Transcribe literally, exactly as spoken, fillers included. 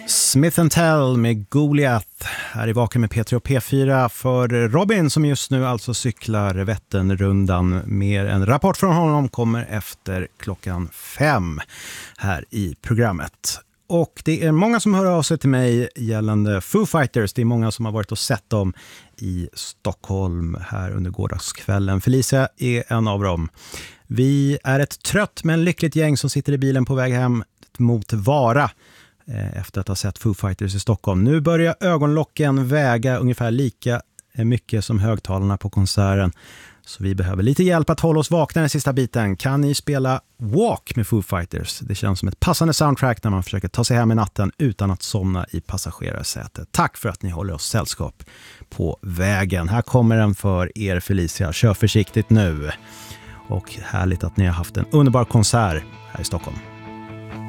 Smith and Tell med Goliath här i Vaken med P tre och P fyra för Robin som just nu alltså cyklar Vätternrundan. Mer en rapport från honom kommer efter klockan fem här i programmet. Och det är många som hör av sig till mig gällande Foo Fighters. Det är många som har varit och sett dem i Stockholm här under gårdagskvällen. Felicia är en av dem. Vi är ett trött men lyckligt gäng som sitter i bilen på väg hem mot Vara efter att ha sett Foo Fighters i Stockholm. Nu börjar ögonlocken väga ungefär lika mycket som högtalarna på konserten. Så vi behöver lite hjälp att hålla oss vakna den sista biten. Kan ni spela Walk med Foo Fighters? Det känns som ett passande soundtrack när man försöker ta sig hem i natten utan att somna i passagerarsätet. Tack för att ni håller oss sällskap på vägen. Här kommer den för er, Felicia. Kör försiktigt nu. Och härligt att ni har haft en underbar konsert här i Stockholm.